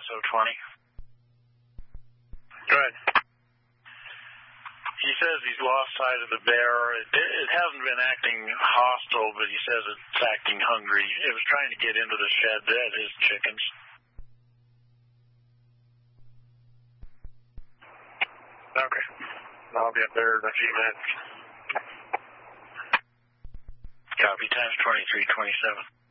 SO20. Go ahead. He says he's lost sight of the bear. It hasn't been acting hostile, but he says it's acting hungry. It was trying to get into the shed at his chickens. Okay. I'll be up there in a few minutes. Copy, times 2327.